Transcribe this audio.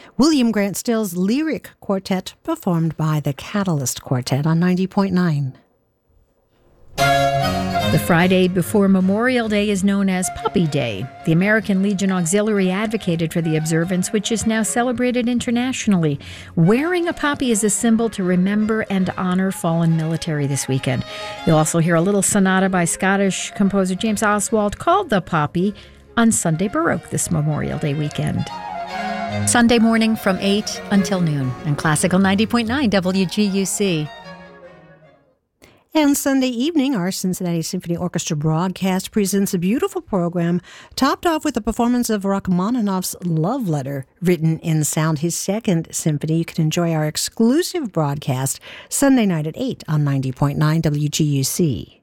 William Grant Still's Lyric Quartet, performed by the Catalyst Quartet on 90.9. The Friday before Memorial Day is known as Poppy Day. The American Legion Auxiliary advocated for the observance, which is now celebrated internationally. Wearing a poppy is a symbol to remember and honor fallen military this weekend. You'll also hear a little sonata by Scottish composer James Oswald called The Poppy on Sunday Baroque this Memorial Day weekend. Sunday morning from 8 until noon on Classical 90.9 WGUC. And Sunday evening, our Cincinnati Symphony Orchestra broadcast presents a beautiful program, topped off with a performance of Rachmaninoff's Love Letter, written in sound, his second symphony. You can enjoy our exclusive broadcast Sunday night at 8 on 90.9 WGUC.